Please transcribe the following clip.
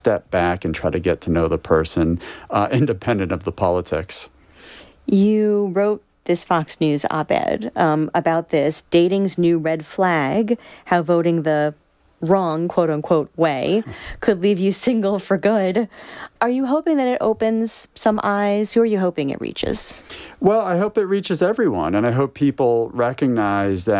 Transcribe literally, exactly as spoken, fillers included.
step back and try to get to know the person, uh, independent of the politics. You wrote this Fox News op-ed um, about this, dating's new red flag, how voting the wrong, quote-unquote, way could leave you single for good. Are you hoping that it opens some eyes? Who are you hoping it reaches? Well, I hope it reaches everyone, and I hope people recognize that